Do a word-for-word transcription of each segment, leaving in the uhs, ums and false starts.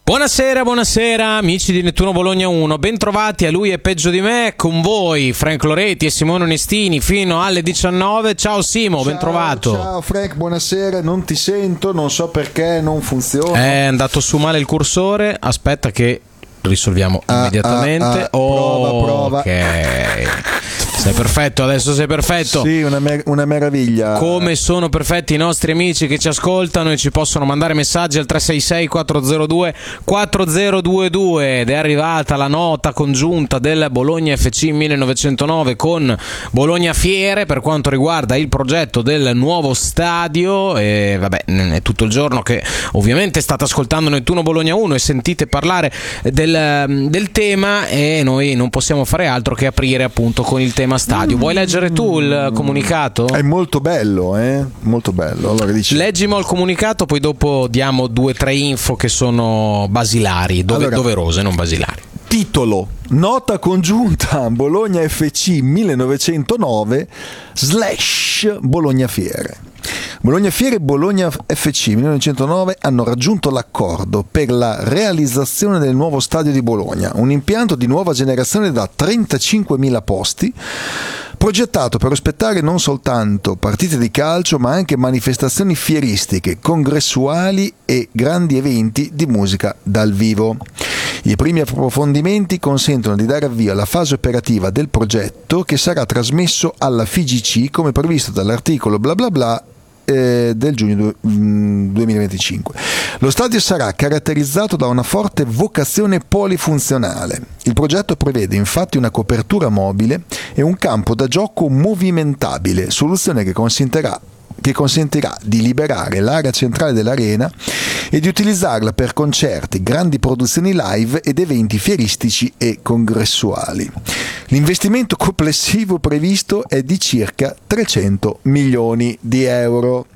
Buonasera, buonasera amici di Nettuno Bologna uno, bentrovati a Lui è peggio di me, con voi Frank Loretti e Simone Onestini fino alle diciannove. Ciao Simo, ciao, bentrovato. Ciao Frank, buonasera, non ti sento, non so perché non funziona. È andato su male il cursore, aspetta che risolviamo ah, immediatamente. Ah, ah, prova, oh, prova. Ok. Sei perfetto, adesso sei perfetto. Sì, una, mer- una meraviglia. Come sono perfetti i nostri amici che ci ascoltano e ci possono mandare messaggi al tre sei sei quattro zero due quattro zero due due ed è arrivata la nota congiunta del Bologna F C millenovecentonove con Bologna Fiere per quanto riguarda il progetto del nuovo stadio. E vabbè, è tutto il giorno che ovviamente state ascoltando Nettuno Bologna uno e sentite parlare del, del tema, e noi non possiamo fare altro che aprire appunto con il tema stadio. Vuoi leggere tu il comunicato? È molto bello, eh? Molto bello. Allora dici... Leggimo il comunicato, poi dopo diamo due o tre info che sono basilari, dove, allora, doverose, non basilari. Titolo: Nota congiunta Bologna F C millenovecentonove slash Bologna Fiere. Bologna Fiere e Bologna F C millenovecentonove hanno raggiunto l'accordo per la realizzazione del nuovo stadio di Bologna, un impianto di nuova generazione da trentacinquemila posti, progettato per ospitare non soltanto partite di calcio ma anche manifestazioni fieristiche, congressuali e grandi eventi di musica dal vivo. I primi approfondimenti consentono di dare avvio alla fase operativa del progetto, che sarà trasmesso alla F I G C come previsto dall'articolo bla bla bla eh, del giugno duemilaventicinque. Lo stadio sarà caratterizzato da una forte vocazione polifunzionale. Il progetto prevede infatti una copertura mobile e un campo da gioco movimentabile, soluzione che consentirà che consentirà di liberare l'area centrale dell'arena e di utilizzarla per concerti, grandi produzioni live ed eventi fieristici e congressuali. L'investimento complessivo previsto è di circa trecento milioni di euro.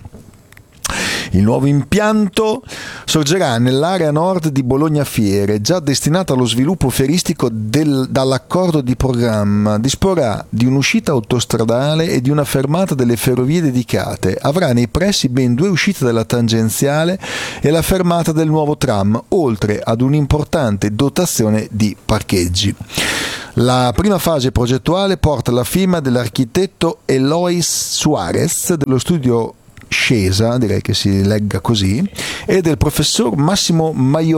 Il nuovo impianto sorgerà nell'area nord di Bologna Fiere, già destinata allo sviluppo fieristico del, dall'accordo di programma. Disporrà di un'uscita autostradale e di una fermata delle ferrovie dedicate. Avrà nei pressi ben due uscite della tangenziale e la fermata del nuovo tram, oltre ad un'importante dotazione di parcheggi. La prima fase progettuale porta la firma dell'architetto Elois Suarez dello studio Scesa, direi che si legga così, e del professor Massimo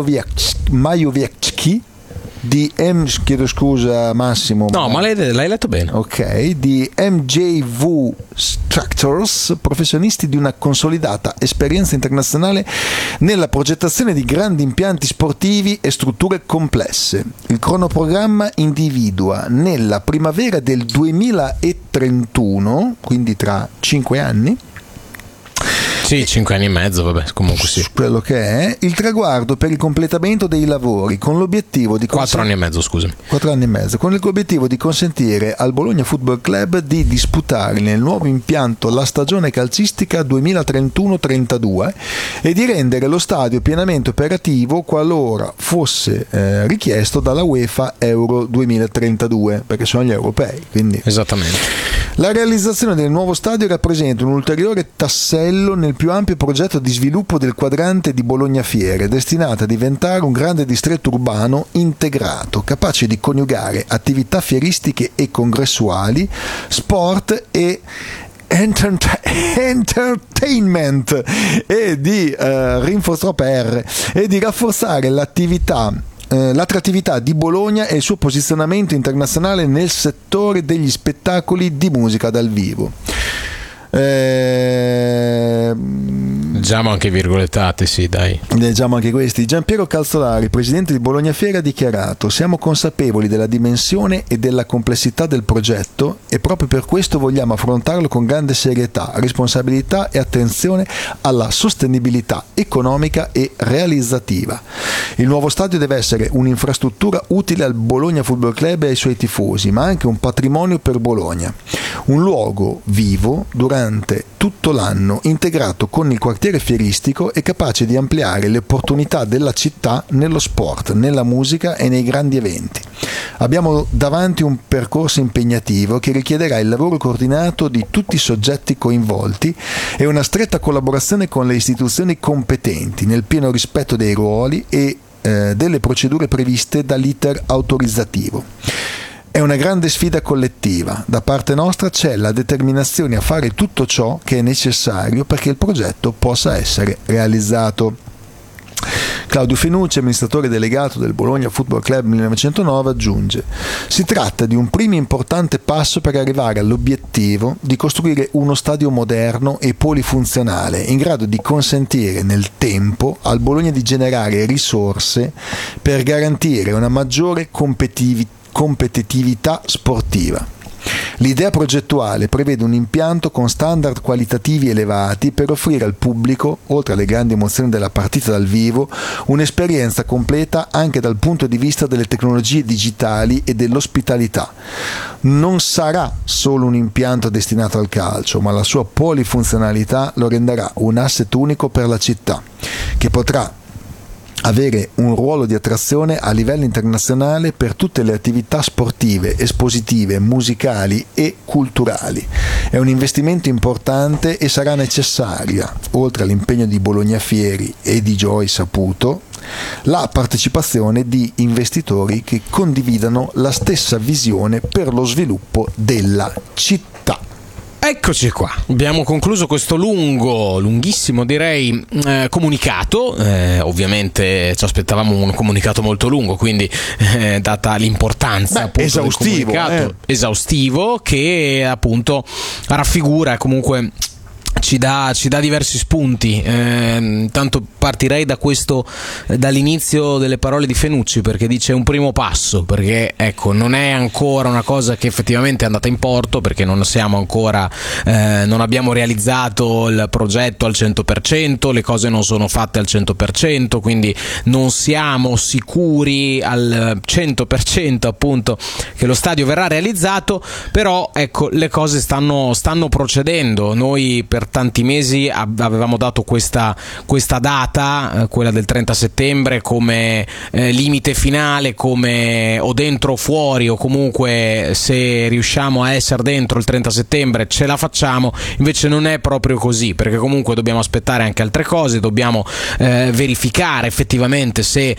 Majowiecki di M, chiedo scusa Massimo, no ma l'hai, l'hai letto bene, ok, di M J V Structures, professionisti di una consolidata esperienza internazionale nella progettazione di grandi impianti sportivi e strutture complesse. Il cronoprogramma individua nella primavera del duemilatrentuno, quindi tra cinque anni, sì, cinque anni e mezzo, vabbè, comunque sì. Quello che è il traguardo per il completamento dei lavori, con l'obiettivo di quattro anni e mezzo, scusami. Quattro anni e mezzo, con l'obiettivo di consentire al Bologna Football Club di disputare nel nuovo impianto la stagione calcistica duemilatrentuno trentadue e di rendere lo stadio pienamente operativo qualora fosse eh, richiesto dalla UEFA Euro duemilatrentadue, perché sono gli europei, quindi. Esattamente. La realizzazione del nuovo stadio rappresenta un ulteriore tassello nel più ampio progetto di sviluppo del quadrante di Bologna Fiere, destinato a diventare un grande distretto urbano integrato, capace di coniugare attività fieristiche e congressuali, sport e entertainment e di uh, rinforzare e di rafforzare l'attività l'attrattività di Bologna e il suo posizionamento internazionale nel settore degli spettacoli di musica dal vivo. Eh, leggiamo anche virgolettate, sì, dai. Leggiamo anche questi. Giampiero Calzolari, presidente di Bologna Fiere, ha dichiarato: siamo consapevoli della dimensione e della complessità del progetto e proprio per questo vogliamo affrontarlo con grande serietà, responsabilità e attenzione alla sostenibilità economica e realizzativa. Il nuovo stadio deve essere un'infrastruttura utile al Bologna Football Club e ai suoi tifosi, ma anche un patrimonio per Bologna, un luogo vivo durante tutto l'anno, integrato con il quartiere fieristico e capace di ampliare le opportunità della città nello sport, nella musica e nei grandi eventi. Abbiamo davanti un percorso impegnativo che richiederà il lavoro coordinato di tutti i soggetti coinvolti e una stretta collaborazione con le istituzioni competenti, nel pieno rispetto dei ruoli e eh, delle procedure previste dall'iter autorizzativo. È una grande sfida collettiva. Da parte nostra c'è la determinazione a fare tutto ciò che è necessario perché il progetto possa essere realizzato. Claudio Fenucci, amministratore delegato del Bologna Football Club millenovecentonove, aggiunge: si tratta di un primo importante passo per arrivare all'obiettivo di costruire uno stadio moderno e polifunzionale in grado di consentire nel tempo al Bologna di generare risorse per garantire una maggiore competitività competitività sportiva. L'idea progettuale prevede un impianto con standard qualitativi elevati per offrire al pubblico, oltre alle grandi emozioni della partita dal vivo, un'esperienza completa anche dal punto di vista delle tecnologie digitali e dell'ospitalità. Non sarà solo un impianto destinato al calcio, ma la sua polifunzionalità lo renderà un asset unico per la città, che potrà avere un ruolo di attrazione a livello internazionale per tutte le attività sportive, espositive, musicali e culturali. È un investimento importante e sarà necessaria, oltre all'impegno di Bologna Fieri e di Joy Saputo, la partecipazione di investitori che condividano la stessa visione per lo sviluppo della città. Eccoci qua, abbiamo concluso questo lungo, lunghissimo direi eh, comunicato, eh, ovviamente ci aspettavamo un comunicato molto lungo, quindi eh, data l'importanza Beh, appunto esaustivo, del comunicato eh. esaustivo che appunto raffigura comunque ci dà, ci dà diversi spunti. Eh, intanto partirei da questo, dall'inizio delle parole di Fenucci, perché dice un primo passo, perché ecco non è ancora una cosa che effettivamente è andata in porto, perché non siamo ancora eh, non abbiamo realizzato il progetto al cento per cento, le cose non sono fatte al cento per cento, quindi non siamo sicuri al cento per cento appunto che lo stadio verrà realizzato, però ecco le cose stanno, stanno procedendo. Noi per tanti mesi avevamo dato questa, questa data, eh, quella del trenta settembre, come eh, limite finale, come o dentro o fuori, o comunque se riusciamo a essere dentro il trenta settembre ce la facciamo. Invece non è proprio così, perché comunque dobbiamo aspettare anche altre cose, dobbiamo eh, verificare effettivamente se,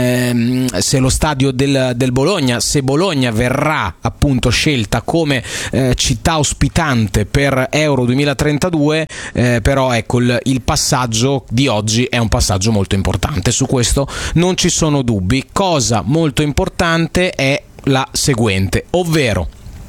eh, se lo stadio del, del Bologna, se Bologna verrà appunto scelta come eh, città ospitante per Euro duemilatrentadue. Eh, però ecco il, il passaggio di oggi è un passaggio molto importante, su questo non ci sono dubbi. Cosa molto importante è la seguente, ovvero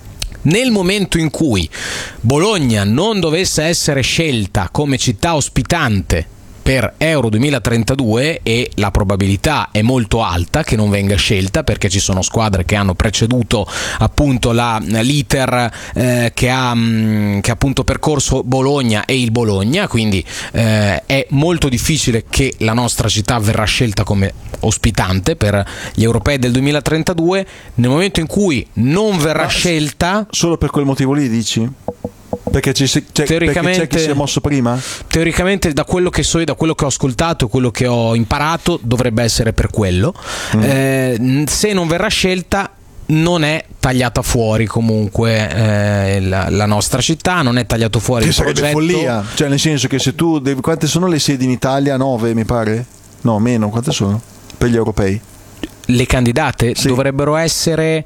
nel momento in cui Bologna non dovesse essere scelta come città ospitante per Euro duemilatrentadue, e la probabilità è molto alta che non venga scelta, perché ci sono squadre che hanno preceduto appunto la, l'iter eh, che ha mh, che ha appunto percorso Bologna e il Bologna, quindi eh, è molto difficile che la nostra città verrà scelta come ospitante per gli europei del duemilatrentadue. Nel momento in cui non verrà Ma scelta, solo per quel motivo lì dici? Perché, ci, cioè, teoricamente, perché c'è chi si è mosso prima? Teoricamente, da quello che so, da quello che ho ascoltato, quello che ho imparato, dovrebbe essere per quello. Mm. Eh, se non verrà scelta, non è tagliata fuori comunque eh, la, la nostra città, non è tagliato fuori che il progetto. Sarebbe follia, cioè nel senso che se tu devi, quante sono le sedi in Italia? Nove mi pare? No, meno, quante sono? Per gli europei? Le candidate sì. Dovrebbero essere,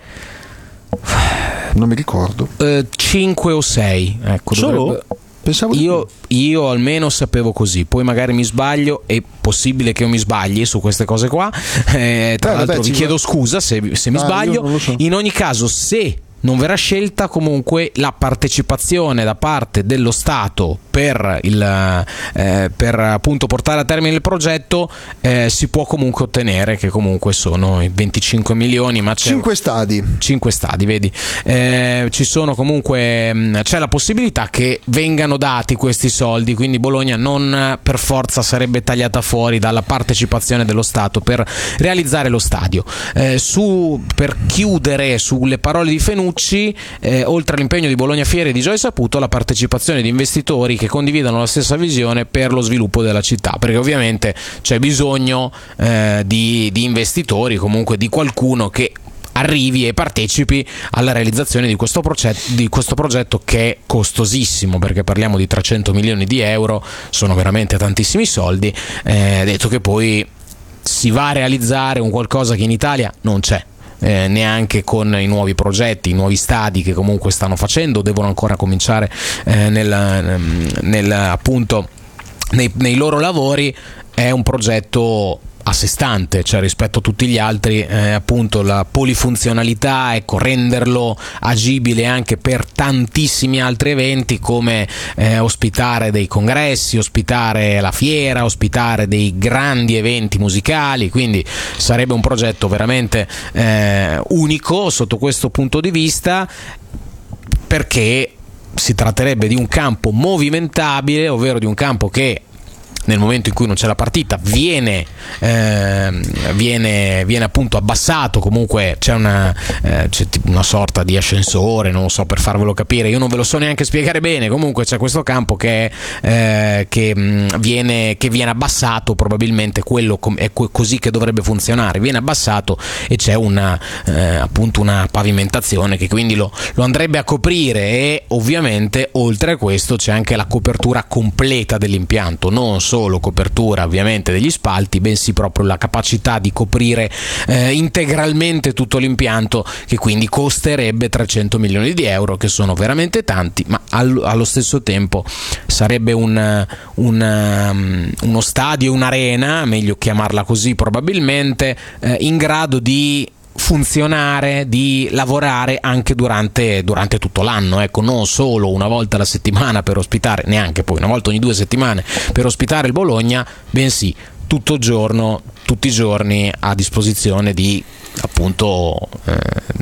non mi ricordo, eh, cinque o sei, ecco. Solo? Dovrebbe... Pensavo io, io almeno sapevo così, poi magari mi sbaglio, è possibile che io mi sbagli su queste cose qua, eh, tra eh, l'altro vabbè, vi chiedo va... scusa se, se mi ah, sbaglio. So. In ogni caso, se non verrà scelta, comunque la partecipazione da parte dello Stato per, il, eh, per appunto portare a termine il progetto eh, si può comunque ottenere, che comunque sono i venticinque milioni, ma c'è cinque stadi cinque stadi, vedi, eh, ci sono comunque, c'è la possibilità che vengano dati questi soldi, quindi Bologna non per forza sarebbe tagliata fuori dalla partecipazione dello Stato per realizzare lo stadio. Eh, su, per chiudere sulle parole di Fenucci, Eh, oltre all'impegno di Bologna Fieri e di Joy Saputo, la partecipazione di investitori che condividono la stessa visione per lo sviluppo della città, perché ovviamente c'è bisogno eh, di, di investitori, comunque di qualcuno che arrivi e partecipi alla realizzazione di questo, progetto, di questo progetto che è costosissimo, perché parliamo di trecento milioni di euro, sono veramente tantissimi soldi, eh, detto che poi si va a realizzare un qualcosa che in Italia non c'è. Eh, neanche con i nuovi progetti, i nuovi stadi che comunque stanno facendo, devono ancora cominciare eh, nel, nel appunto nei, nei loro lavori. È un progetto a sé stante, cioè rispetto a tutti gli altri, eh, appunto la polifunzionalità, ecco, renderlo agibile anche per tantissimi altri eventi, come eh, ospitare dei congressi, ospitare la fiera, ospitare dei grandi eventi musicali. Quindi sarebbe un progetto veramente eh, unico sotto questo punto di vista, perché si tratterebbe di un campo movimentabile, ovvero di un campo che nel momento in cui non c'è la partita viene, eh, viene, viene appunto abbassato, comunque c'è una, eh, c'è una sorta di ascensore, non lo so, per farvelo capire, io non ve lo so neanche spiegare bene, comunque c'è questo campo che, eh, che, mh, viene, che viene abbassato, probabilmente quello com- è co- così che dovrebbe funzionare, viene abbassato e c'è una, eh, appunto una pavimentazione che quindi lo, lo andrebbe a coprire, e ovviamente oltre a questo c'è anche la copertura completa dell'impianto, non solo copertura ovviamente degli spalti, bensì proprio la capacità di coprire eh, integralmente tutto l'impianto, che quindi costerebbe trecento milioni di euro, che sono veramente tanti, ma allo, allo stesso tempo sarebbe un, un, um, uno stadio, un'arena, meglio chiamarla così probabilmente, eh, in grado di funzionare, di lavorare anche durante, durante tutto l'anno, ecco, non solo una volta alla settimana per ospitare, neanche poi una volta ogni due settimane per ospitare il Bologna, bensì tutto il giorno, tutti i giorni a disposizione di appunto eh,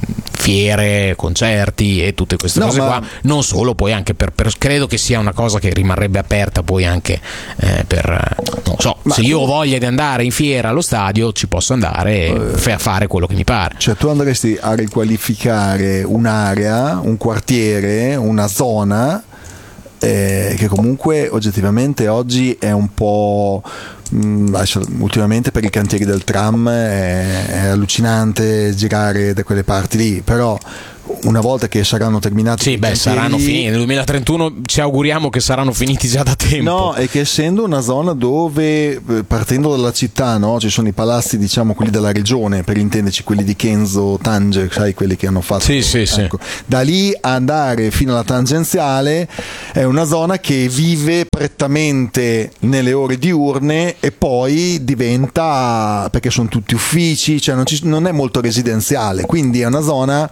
fiere, concerti e tutte queste no, cose ma... qua, non solo, poi anche per, per credo che sia una cosa che rimarrebbe aperta poi anche eh, per non so, ma se io ho voglia di andare in fiera allo stadio ci posso andare e a fare quello che mi pare. Cioè tu andresti a riqualificare un'area, un quartiere, una zona eh, che comunque oggettivamente oggi è un po' Adesso, ultimamente per i cantieri del tram è, è allucinante girare da quelle parti lì, però una volta che saranno terminati sì, beh, saranno finiti nel duemilatrentuno, ci auguriamo che saranno finiti già da tempo. No, è che essendo una zona dove partendo dalla città, no, ci sono i palazzi, diciamo quelli della regione, per intenderci quelli di Kenzo Tange, sai, quelli che hanno fatto sì, sì, ecco. sì. Da lì andare fino alla tangenziale è una zona che vive prettamente nelle ore diurne e poi diventa, perché sono tutti uffici, cioè non, ci, non è molto residenziale, quindi è una zona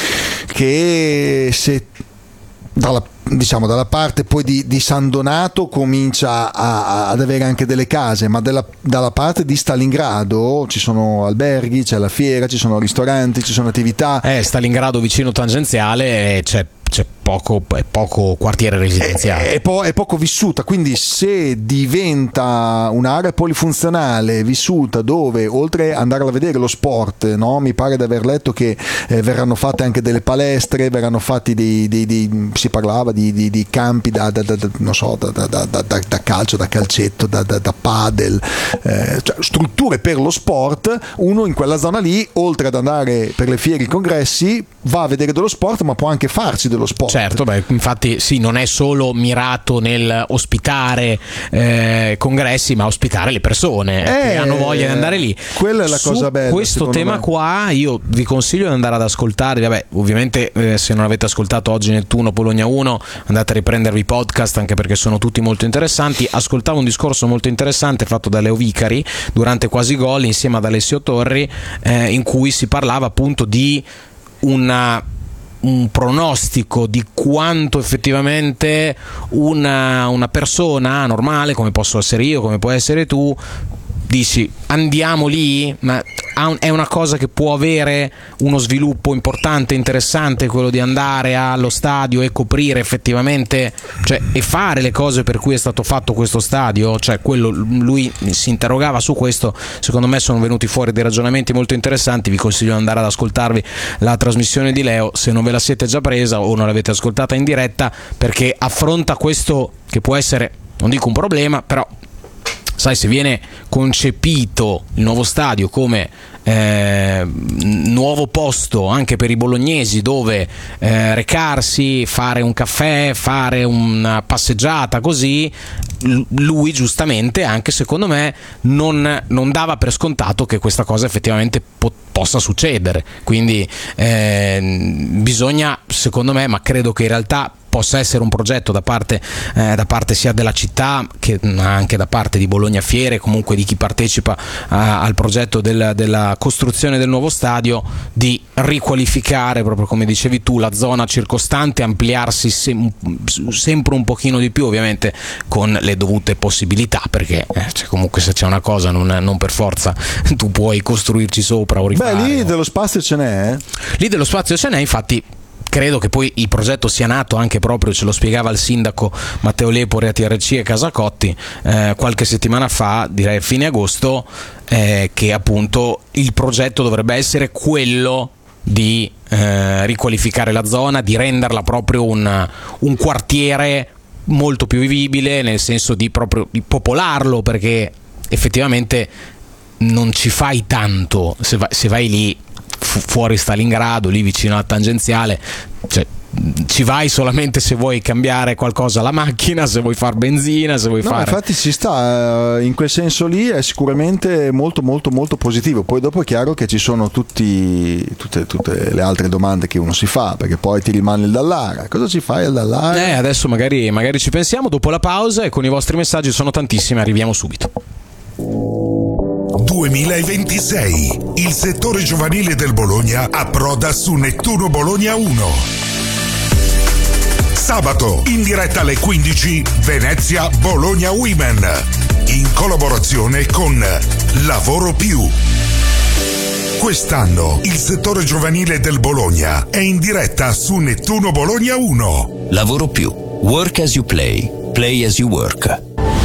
che se dalla, diciamo dalla parte poi di, di San Donato comincia a, ad avere anche delle case, ma della, dalla parte di Stalingrado ci sono alberghi, c'è la fiera, ci sono ristoranti, ci sono attività. Eh, Stalingrado vicino tangenziale c'è c'è poco, è poco quartiere residenziale, è, è, po- è poco vissuta, quindi se diventa un'area polifunzionale vissuta dove oltre ad andare a vedere lo sport, no? Mi pare di aver letto che eh, verranno fatte anche delle palestre, verranno fatti dei, dei, dei si parlava di, di, di campi da, da, da, non so, da, da, da, da, da calcio, da calcetto, da, da, da padel, eh, cioè strutture per lo sport. Uno in quella zona lì, oltre ad andare per le fiere, i congressi, va a vedere dello sport, ma può anche farsi dello sport. Certo, beh, infatti sì, non è solo mirato nel ospitare eh, congressi, ma ospitare le persone eh, che hanno voglia di andare lì. Quella è la Su cosa bella. Questo tema me. qua io vi consiglio di andare ad ascoltare. Vabbè, ovviamente eh, se non avete ascoltato oggi Nettuno Bologna uno, andate a riprendervi i podcast, anche perché sono tutti molto interessanti. Ascoltavo un discorso molto interessante fatto da Leo Vicari durante Quasi Gol insieme ad Alessio Torri, eh, in cui si parlava appunto di una un pronostico di quanto effettivamente una, una persona normale, come posso essere io, come puoi essere tu, dici andiamo lì, ma è una cosa che può avere uno sviluppo importante, interessante, quello di andare allo stadio e coprire effettivamente, cioè, e fare le cose per cui è stato fatto questo stadio, cioè quello, lui si interrogava su questo. Secondo me sono venuti fuori dei ragionamenti molto interessanti. Vi consiglio di andare ad ascoltarvi la trasmissione di Leo se non ve la siete già presa o non l'avete ascoltata in diretta, perché affronta questo che può essere, non dico un problema, però sai, se viene concepito il nuovo stadio come eh, nuovo posto anche per i bolognesi dove eh, recarsi, fare un caffè, fare una passeggiata così, lui giustamente, anche secondo me, non, non dava per scontato che questa cosa effettivamente po- possa succedere, quindi eh, bisogna, secondo me, ma credo che in realtà possa essere un progetto da parte, eh, da parte sia della città che anche da parte di Bologna Fiere, comunque di chi partecipa a, al progetto del, della costruzione del nuovo stadio, di riqualificare, proprio come dicevi tu, la zona circostante, ampliarsi sem- sempre un pochino di più, ovviamente con le dovute possibilità, perché eh, cioè, comunque se c'è una cosa non, non per forza tu puoi costruirci sopra o rifare. Beh, lì o... dello spazio ce n'è, eh? Lì dello spazio ce n'è, infatti credo che poi il progetto sia nato anche proprio, ce lo spiegava il sindaco Matteo Lepore a T R C e Casacotti eh, qualche settimana fa, direi fine agosto, eh, che appunto il progetto dovrebbe essere quello di eh, riqualificare la zona, di renderla proprio un, un quartiere molto più vivibile, nel senso di proprio di popolarlo, perché effettivamente non ci fai tanto se vai, se vai lì fu- fuori Stalingrado, lì vicino alla tangenziale, cioè ci vai solamente se vuoi cambiare qualcosa alla macchina, se vuoi far benzina, se vuoi no, fare... infatti ci sta, in quel senso lì è sicuramente molto molto molto positivo. Poi dopo è chiaro che ci sono tutti, tutte, tutte le altre domande che uno si fa, perché poi ti rimane il Dallara, cosa ci fai al Dallara? Eh, adesso magari, magari ci pensiamo dopo la pausa, e con i vostri messaggi sono tantissimi, arriviamo subito. duemilaventisei, il settore giovanile del Bologna approda su Nettuno Bologna uno. Sabato, in diretta alle quindici, Venezia Bologna Women, in collaborazione con Lavoro Più. Quest'anno il settore giovanile del Bologna è in diretta su Nettuno Bologna uno. Lavoro Più. Work as you play. Play as you work.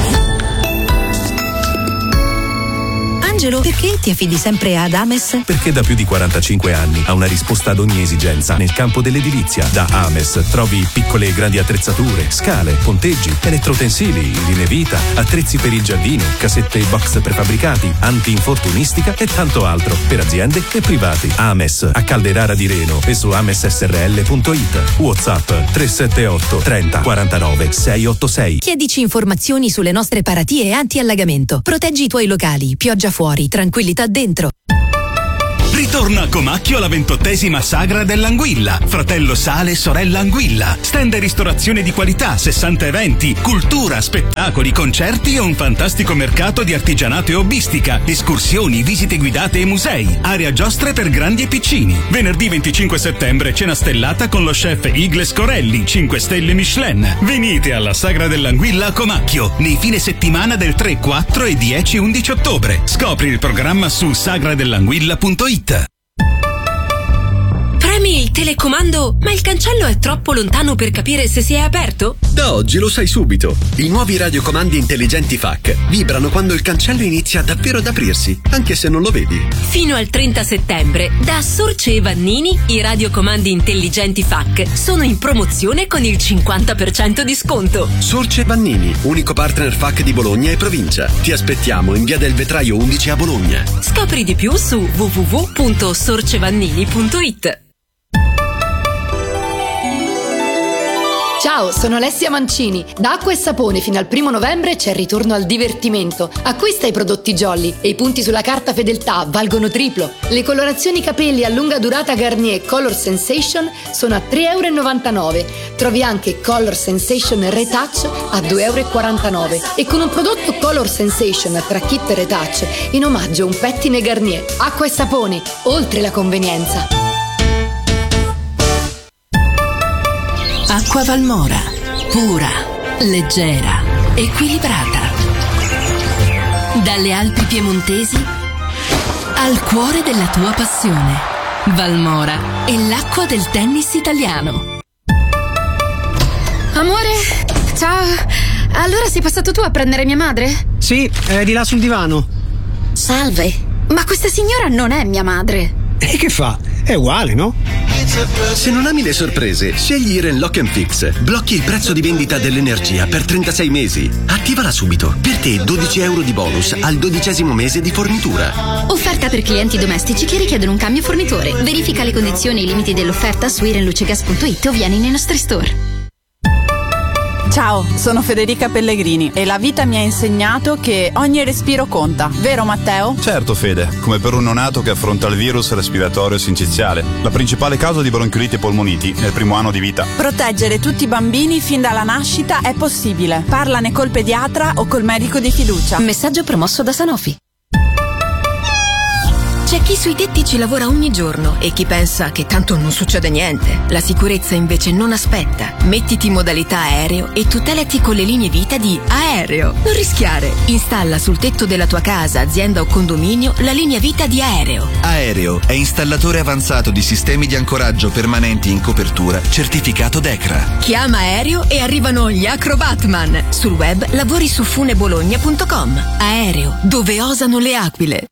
Angelo, perché ti affidi sempre ad Ames? Perché da più di quarantacinque anni ha una risposta ad ogni esigenza nel campo dell'edilizia. Da Ames trovi piccole e grandi attrezzature, scale, ponteggi, elettrotensili, linee vita, attrezzi per il giardino, casette e box prefabbricati, anti-infortunistica e tanto altro per aziende e privati. Ames a Calderara di Reno e su ames s r l punto i t. WhatsApp tre sette otto trenta quarantanove seicentottantasei. Chiedici informazioni sulle nostre paratie anti-allagamento. Proteggi i tuoi locali, pioggia fuori, tranquillità dentro. Ritorna a Comacchio la ventottesima Sagra dell'Anguilla. Fratello Sale, sorella Anguilla. Stand e ristorazione di qualità, sessanta eventi, cultura, spettacoli, concerti e un fantastico mercato di artigianato e hobbistica, escursioni, visite guidate e musei. Area giostre per grandi e piccini. Venerdì venticinque settembre cena stellata con lo chef Igles Corelli, cinque stelle Michelin. Venite alla Sagra dell'Anguilla a Comacchio nei fine settimana del tre, quattro e dieci undici ottobre. Scopri il programma su sagradellanguilla punto it. Premi il telecomando, ma il cancello è troppo lontano per capire se si è aperto? Da oggi lo sai subito. I nuovi radiocomandi intelligenti F A C vibrano quando il cancello inizia davvero ad aprirsi, anche se non lo vedi. Fino al trenta settembre, da Sorce e Vannini, i radiocomandi intelligenti F A C sono in promozione con il cinquanta per cento di sconto. Sorce e Vannini, unico partner F A C di Bologna e provincia. Ti aspettiamo in via del Vetraio undici a Bologna. Scopri di più su w w w punto sorcevannini punto it. Ciao, sono Alessia Mancini. Da Acqua e Sapone fino al primo novembre c'è il ritorno al divertimento. Acquista i prodotti Jolly e i punti sulla carta fedeltà valgono triplo. Le colorazioni capelli a lunga durata Garnier Color Sensation sono a tre e novantanove euro. Trovi anche Color Sensation Retouch a due e quarantanove euro. E con un prodotto Color Sensation tra kit e retouch in omaggio un pettine Garnier. Acqua e Sapone, oltre la convenienza. Acqua Valmora, pura, leggera, equilibrata. Dalle Alpi piemontesi al cuore della tua passione. Valmora è l'acqua del tennis italiano. Amore, ciao. Allora sei passato tu a prendere mia madre? Sì, è di là sul divano. Salve. Ma questa signora non è mia madre. E che fa? È uguale, no? Se non ami le sorprese, scegli Iren Lock and Fix. Blocchi il prezzo di vendita dell'energia per trentasei mesi. Attivala subito. Per te dodici euro di bonus al dodicesimo mese di fornitura. Offerta per clienti domestici che richiedono un cambio fornitore. Verifica le condizioni e i limiti dell'offerta su irenlucegas punto it o vieni nei nostri store. Ciao, sono Federica Pellegrini e la vita mi ha insegnato che ogni respiro conta, vero Matteo? Certo Fede, come per un neonato che affronta il virus respiratorio sinciziale, la principale causa di bronchioliti e polmoniti nel primo anno di vita. Proteggere tutti i bambini fin dalla nascita è possibile. Parlane col pediatra o col medico di fiducia. Messaggio promosso da Sanofi. C'è chi sui tetti ci lavora ogni giorno e chi pensa che tanto non succede niente. La sicurezza invece non aspetta. Mettiti in modalità aereo e tutelati con le linee vita di Aereo. Non rischiare. Installa sul tetto della tua casa, azienda o condominio la linea vita di Aereo. Aereo è installatore avanzato di sistemi di ancoraggio permanenti in copertura certificato D E C R A. Chiama Aereo e arrivano gli Acrobatman. Sul web lavori su funebologna punto com. Aereo, dove osano le aquile.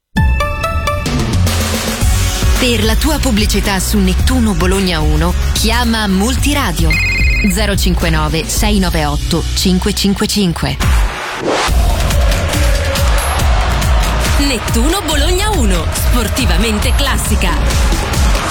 Per la tua pubblicità su Nettuno Bologna uno, chiama Multiradio zero cinquantanove sei nove otto cinque cinque cinque. Nettuno Bologna uno, sportivamente classica.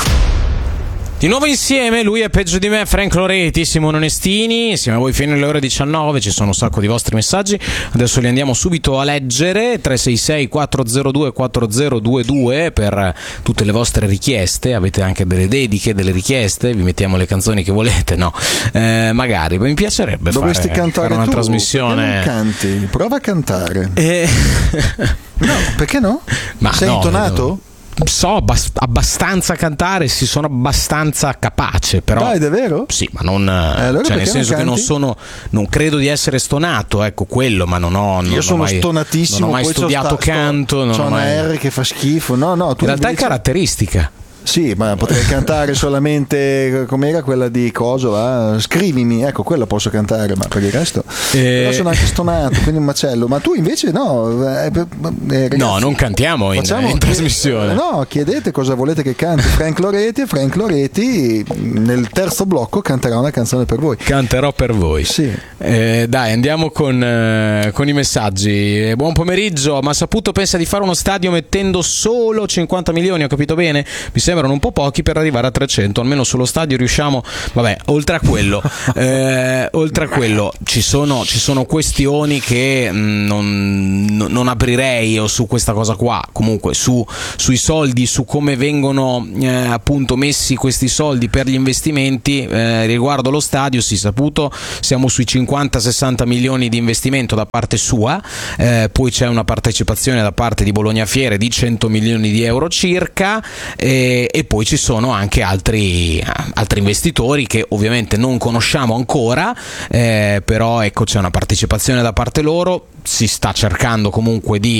Di nuovo insieme, lui è peggio di me, Frank Loreti, Simone Onestini, insieme a voi fino alle ore diciannove, ci sono un sacco di vostri messaggi, adesso li andiamo subito a leggere. Tre sei sei quattro zero due quattro zero due due per tutte le vostre richieste, avete anche delle dediche, delle richieste, vi mettiamo le canzoni che volete, no, eh, magari, mi piacerebbe dovresti fare, cantare fare una tu, trasmissione. non canti, prova a cantare. Eh... no, perché no? Ma sei no, intonato? No. So abbast- abbastanza cantare, sì, sono abbastanza capace, però. Dai, davvero? Sì, ma non. Eh, allora cioè, nel senso non che non sono. Non credo di essere stonato, ecco quello, ma non ho. Non Io sono mai, stonatissimo. Non ho mai poi studiato sto, canto. C'ho non una mai... R che fa schifo. No, no. Tu In realtà invece... è caratteristica. Sì, ma potrei cantare solamente com'era quella di Coso, va? Scrivimi, ecco, quella posso cantare, ma per il resto eh... però sono anche stonato, quindi un macello. Ma tu invece no, eh, ragazzi, no, non cantiamo in, facciamo, in trasmissione. No, chiedete cosa volete che canti Frank Loreti e Frank Loreti nel terzo blocco canterà una canzone per voi. Canterò per voi. Sì. Eh, dai, andiamo con, eh, con i messaggi. Buon pomeriggio, ma Saputo pensa di fare uno stadio mettendo solo cinquanta milioni, ho capito bene? Mi sembra un po' pochi per arrivare a trecento, almeno sullo stadio riusciamo. Vabbè, oltre a quello eh, oltre a quello ci sono, ci sono questioni che mh, non, non aprirei io su questa cosa qua, comunque su, sui soldi, su come vengono eh, appunto messi questi soldi per gli investimenti. Eh, riguardo lo stadio, sì, Saputo, siamo sui cinquanta sessanta milioni di investimento da parte sua, eh, poi c'è una partecipazione da parte di Bologna Fiere di cento milioni di euro circa, eh, e poi ci sono anche altri, altri investitori che ovviamente non conosciamo ancora, eh, però ecco, c'è una partecipazione da parte loro, si sta cercando comunque di,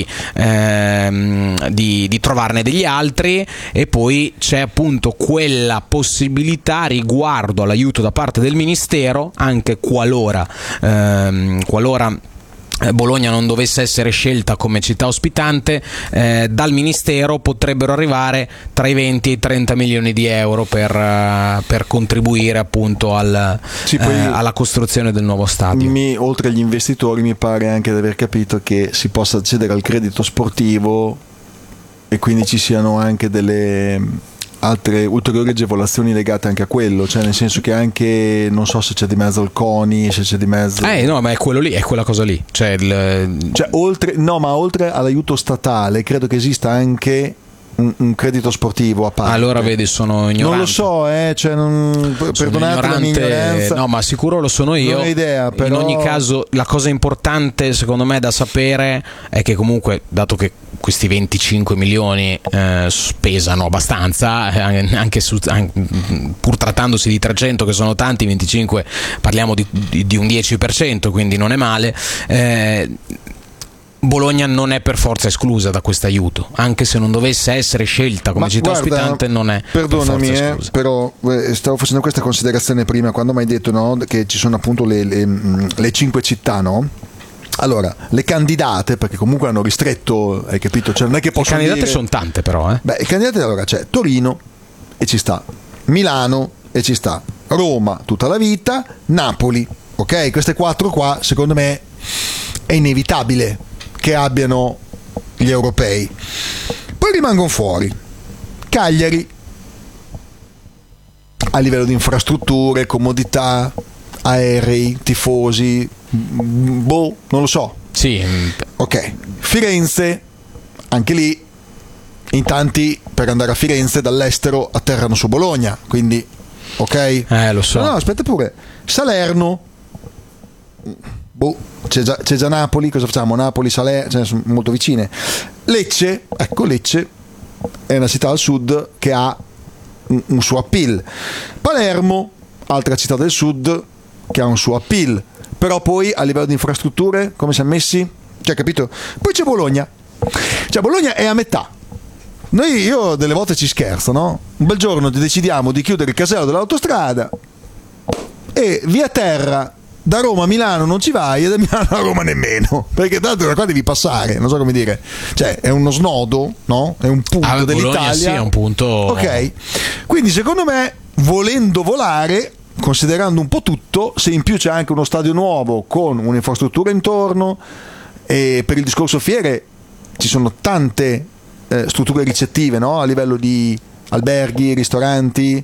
ehm, di, di trovarne degli altri, e poi c'è appunto quella possibilità riguardo all'aiuto da parte del Ministero, anche qualora ehm, qualora Bologna non dovesse essere scelta come città ospitante, eh, dal Ministero potrebbero arrivare tra i venti e i trenta milioni di euro per, uh, per contribuire appunto al, sì, poi, eh, alla costruzione del nuovo stadio. Mi, oltre agli investitori mi pare anche di aver capito che si possa accedere al credito sportivo e quindi ci siano anche delle altre ulteriori agevolazioni legate anche a quello, cioè nel senso che anche non so se c'è di mezzo il CONI, se c'è di mezzo eh no ma è quello lì, è quella cosa lì, cioè, il... cioè oltre no ma oltre all'aiuto statale credo che esista anche un, un credito sportivo a parte. Allora vedi, sono ignorante. Non lo so, eh, cioè non, perdonate la mia ignoranza. No, ma sicuro lo sono io. Non ho idea, però... In ogni caso, la cosa importante secondo me da sapere è che comunque, dato che questi venticinque milioni eh, pesano abbastanza, eh, anche su, anche, pur trattandosi di trecento che sono tanti, venticinque parliamo di, di, di un dieci per cento, quindi non è male. Eh, Bologna non è per forza esclusa da questo aiuto, anche se non dovesse essere scelta come Ma città guarda, ospitante, non è perdonami, per forza eh, esclusa. però eh, stavo facendo questa considerazione prima quando mi hai detto, no, che ci sono appunto le, le, le cinque città, no? Allora, le candidate, perché comunque hanno ristretto, hai capito? Cioè, non è che possono le candidate dire... sono tante, però. Eh. Beh, i candidati allora c'è Torino e ci sta. Milano e ci sta Roma tutta la vita, Napoli, ok? Queste quattro qua secondo me è inevitabile che abbiano gli europei. Poi rimangono fuori Cagliari a livello di infrastrutture, comodità, aerei, tifosi, boh, non lo so. Sì. Ok. Firenze, anche lì in tanti per andare a Firenze dall'estero atterrano su Bologna, quindi ok. Eh, lo so. No, no, aspetta pure. Salerno, boh, c'è già, c'è già Napoli, cosa facciamo? Napoli, Salerno, cioè, sono molto vicine. Lecce, ecco, Lecce è una città al sud che ha un, un suo appeal. Palermo, altra città del sud che ha un suo appeal, però poi a livello di infrastrutture come siamo messi? Cioè, capito? Poi c'è Bologna, cioè Bologna è a metà. Noi, io delle volte ci scherzo, no? Un bel giorno decidiamo di chiudere il casello dell'autostrada e via terra da Roma a Milano non ci vai e da Milano a Roma nemmeno, perché tanto da qua devi passare, non so come dire, cioè è uno snodo, no? È un punto ah, dell'Italia. Bologna sì, è un punto. Ok, quindi secondo me, volendo volare, considerando un po' tutto, se in più c'è anche uno stadio nuovo con un'infrastruttura intorno, e per il discorso fiere ci sono tante eh, strutture ricettive, no? A livello di alberghi, ristoranti,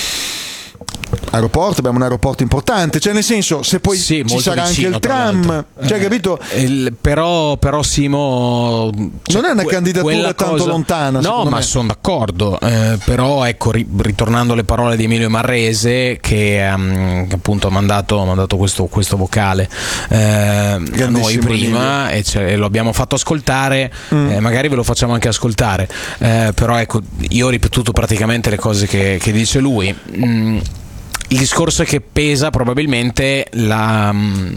aeroporto, abbiamo un aeroporto importante, cioè nel senso, se poi sì, ci sarà vicino, anche il tram, cioè eh, capito? Il, però, però Simo, cioè, non è una que- candidatura tanto cosa, lontana. No, ma sono d'accordo. Eh, però ecco, ri- ritornando alle parole di Emilio Marrese, che, um, che appunto ha mandato, ha mandato questo, questo vocale eh, a noi prima e, e lo abbiamo fatto ascoltare. Mm. Eh, magari ve lo facciamo anche ascoltare. Eh, però ecco, io ho ripetuto praticamente le cose che, che dice lui. Mm. Il discorso è che pesa probabilmente la,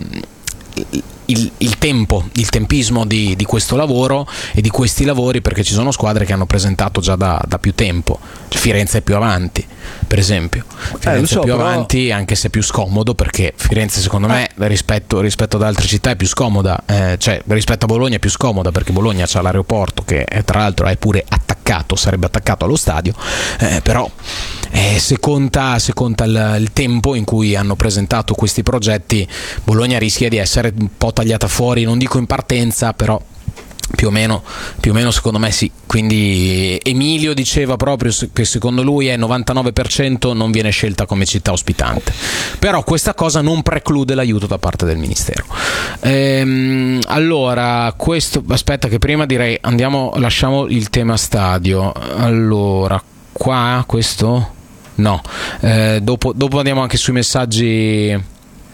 il, il tempo, il tempismo di, di questo lavoro e di questi lavori, perché ci sono squadre che hanno presentato già da, da più tempo. Cioè, Firenze è più avanti, per esempio. Firenze eh, so, è più però... avanti, anche se è più scomodo, perché Firenze secondo me rispetto, rispetto ad altre città è più scomoda, eh, cioè rispetto a Bologna è più scomoda, perché Bologna c'ha l'aeroporto che è, tra l'altro è pure attaccato, sarebbe attaccato allo stadio, eh, però eh, se conta, se conta il, il tempo in cui hanno presentato questi progetti, Bologna rischia di essere un po' tagliata fuori, non dico in partenza, però più o meno, più o meno secondo me sì. Quindi Emilio diceva proprio che secondo lui è novantanove per cento non viene scelta come città ospitante, però questa cosa non preclude l'aiuto da parte del ministero. Ehm, allora questo, aspetta che prima direi andiamo, lasciamo il tema stadio. Allora qua questo no, eh, dopo, dopo andiamo anche sui messaggi.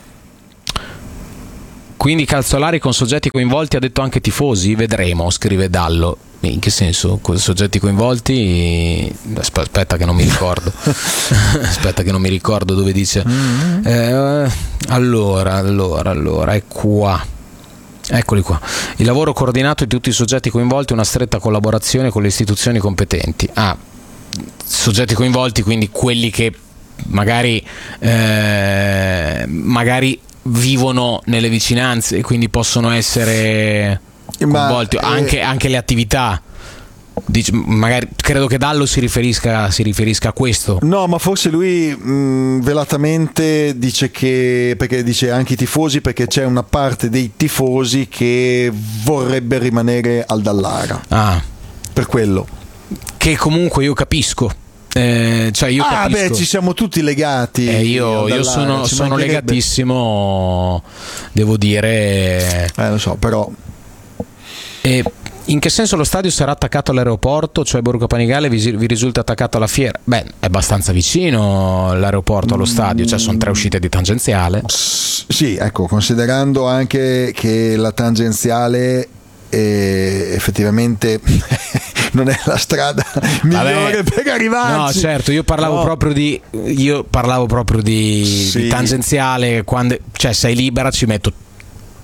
Quindi calzolari con soggetti coinvolti, ha detto anche tifosi? Vedremo, scrive Dallo. In che senso? Con soggetti coinvolti? Aspetta che non mi ricordo. Aspetta che non mi ricordo dove dice. Eh, allora, allora, allora, è qua. Eccoli qua. Il lavoro coordinato di tutti i soggetti coinvolti, una stretta collaborazione con le istituzioni competenti. Ah, soggetti coinvolti, quindi quelli che magari eh, magari vivono nelle vicinanze e quindi possono essere coinvolti. Ma, anche, eh, anche le attività. Dice, magari credo che Dallo si riferisca, si riferisca a questo. No, ma forse lui mh, velatamente dice che, perché dice anche i tifosi, perché c'è una parte dei tifosi che vorrebbe rimanere al Dallara. Ah, per quello. Che comunque io capisco. Eh, cioè io ah capisco. Beh, ci siamo tutti legati. Eh, io, io sono, sono legatissimo, devo dire. Eh, lo so, però. E in che senso lo stadio sarà attaccato all'aeroporto? Cioè Borgo Panigale vi, vi risulta attaccato alla fiera? Beh, è abbastanza vicino l'aeroporto allo stadio, cioè sono tre uscite di tangenziale. Sì, ecco, considerando anche che la tangenziale è effettivamente non è la strada migliore per arrivarci. No, certo, io parlavo no. proprio di io parlavo proprio di, sì. di tangenziale, quando cioè sei libera ci metto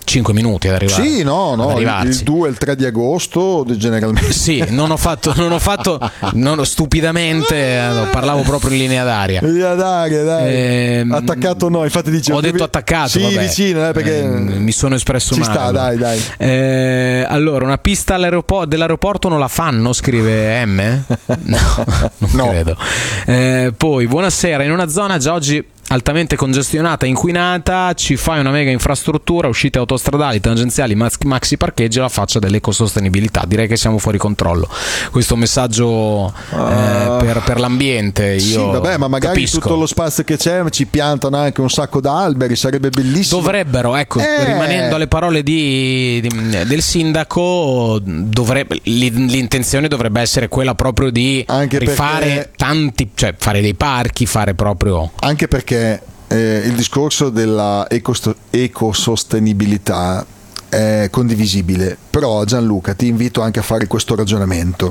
cinque minuti ad arrivare. Sì, no, no, il, il due e il tre di agosto generalmente. Sì, non ho fatto, non ho fatto non, stupidamente, no, parlavo proprio in linea d'aria. Linea d'aria, dai. Eh, attaccato no, infatti dicevo. Ho detto attaccato, sì, vabbè. vicino, eh, perché eh, mi sono espresso ci male. Ci sta, dai, dai. Eh, allora, una pista all'aeroporto, dell'aeroporto non la fanno, scrive M? No, non no. credo. Eh, poi, buonasera, in una zona già oggi altamente congestionata, inquinata, ci fai una mega infrastruttura, uscite autostradali, tangenziali, maxi parcheggi alla faccia dell'ecosostenibilità. Direi che siamo fuori controllo. Questo messaggio uh, eh, per, per l'ambiente, io sì, vabbè, ma magari capisco. Tutto lo spazio che c'è ci piantano anche un sacco d'alberi, sarebbe bellissimo. Dovrebbero, ecco, eh. rimanendo alle parole di, di, del sindaco, dovrebbe, l'intenzione dovrebbe essere quella proprio di anche rifare perché, tanti, cioè fare dei parchi, fare proprio anche perché Eh, il discorso della ecost- ecosostenibilità è condivisibile, però Gianluca ti invito anche a fare questo ragionamento.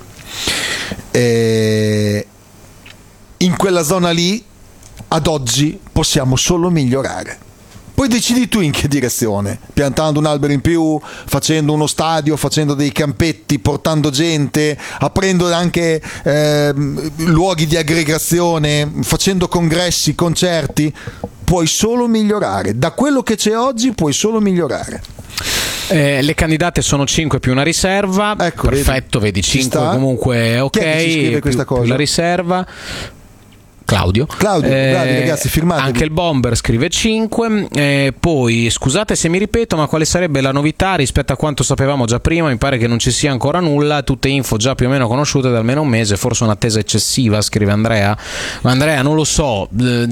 Eh, in quella zona lì ad oggi possiamo solo migliorare. Poi decidi tu in che direzione, piantando un albero in più, facendo uno stadio, facendo dei campetti, portando gente, aprendo anche eh, luoghi di aggregazione, facendo congressi, concerti. Puoi solo migliorare, da quello che c'è oggi puoi solo migliorare. Eh, le candidate sono cinque più una riserva, ecco, perfetto, vedi, vedi cinque comunque ok. Chi è che ci scrive questa più, cosa? Più la riserva Claudio, Claudio eh, bravi ragazzi, firmatevi. Anche il Bomber scrive cinque. Eh, poi scusate se mi ripeto, ma quale sarebbe la novità rispetto a quanto sapevamo già prima? Mi pare che non ci sia ancora nulla, tutte info già più o meno conosciute da almeno un mese, forse un'attesa eccessiva, scrive Andrea. Ma Andrea, non lo so, eh,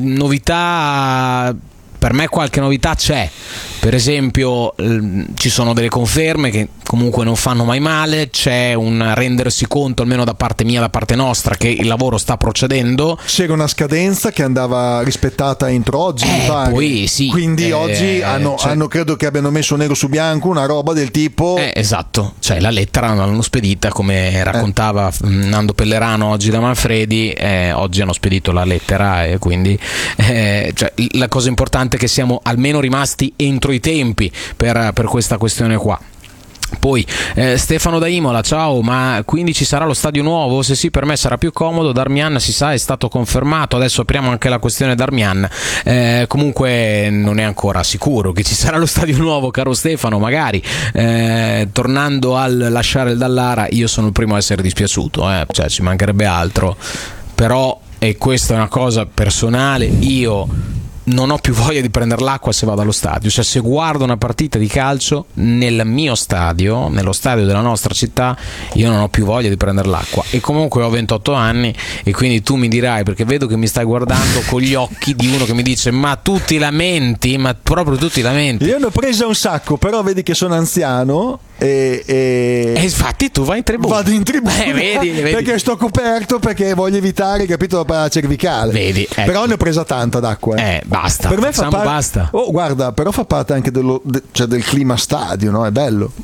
novità, per me qualche novità c'è. Per esempio eh, ci sono delle conferme che comunque non fanno mai male, c'è un rendersi conto almeno da parte mia, da parte nostra, che il lavoro sta procedendo. C'era una scadenza che andava rispettata entro oggi, eh, mi pare. Poi sì, quindi eh, oggi hanno, cioè, hanno credo che abbiano messo nero su bianco una roba del tipo eh, esatto, cioè la lettera l'hanno spedita come raccontava eh. Nando Pellerano oggi da Manfredi, eh, oggi hanno spedito la lettera e quindi eh, cioè, la cosa importante è che siamo almeno rimasti entro i tempi per, per questa questione qua. Poi eh, Stefano da Imola, ciao, ma quindi ci sarà lo stadio nuovo? Se sì, per me sarà più comodo. Darmian si sa è stato confermato, adesso apriamo anche la questione Darmian, eh, comunque non è ancora sicuro che ci sarà lo stadio nuovo, caro Stefano. Magari eh, tornando al lasciare il Dallara, io sono il primo a essere dispiaciuto, eh, cioè ci mancherebbe altro, però, e questa è una cosa personale, io non ho più voglia di prendere l'acqua se vado allo stadio. Cioè, se guardo una partita di calcio nel mio stadio, nello stadio della nostra città, io non ho più voglia di prendere l'acqua. E comunque ho ventotto anni, e quindi tu mi dirai, perché vedo che mi stai guardando con gli occhi di uno che mi dice ma tu ti lamenti, ma proprio tu ti lamenti. Io ne ho presa un sacco, però vedi che sono anziano e, e... e infatti tu vai in tribuna. Vado in tribuna eh, vedi, vedi. perché sto coperto, perché voglio evitare, capito, la cervicale. Vedi, ecco. Però ne ho presa tanta d'acqua. Eh, basta. Per me fa parte... basta. Oh, guarda, però fa parte anche dello, de, cioè del clima stadio, no? È bello.